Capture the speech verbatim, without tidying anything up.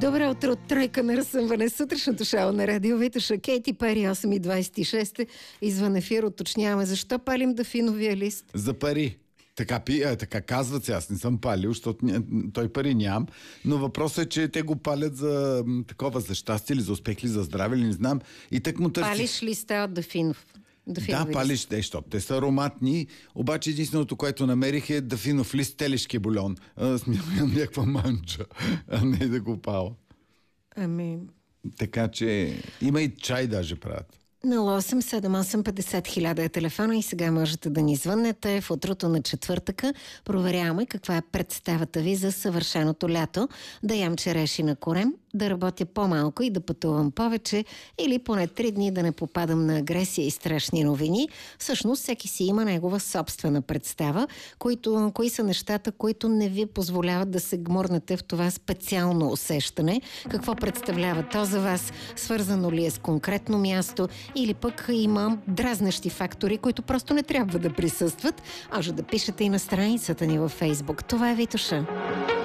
Добро утро от тройка на разсъмване. Сутрешното шоу на Радио Витоша. Кейти Пери, осем и двайсет и шест. Извън ефир уточняваме защо палим дафиновия лист. За пари. Така, пи, а, така казват се, аз не съм палил, защото ня, той пари нямам, но въпросът е, че те го палят за м, такова, за щастие или за успех или за здраве, или не знам. И так му търси... Палиш листа от дафинов. Да, палиш, те, защото те са ароматни, обаче единственото, което намерих е дафинов лист, телешки бульон. Смятам някаква манча, а не да го пала. Ами... Така че има и чай даже правят. нула осем седем осем петдесет хиляда е телефона и сега можете да ни звъннете в утрото на четвъртъка. Проверяваме каква е представата ви за съвършеното лято. Да ям череши на корем, да работя по-малко и да пътувам повече или поне три дни да не попадам на агресия и страшни новини. Всъщност всеки си има негова собствена представа, които, кои са нещата, които не ви позволяват да се гмурнете в това специално усещане. Какво представлява то за вас? Свързано ли е с конкретно място? Или пък има дразнещи фактори, които просто не трябва да присъстват. Може да пишете и на страницата ни във Фейсбук. Това е Витоша.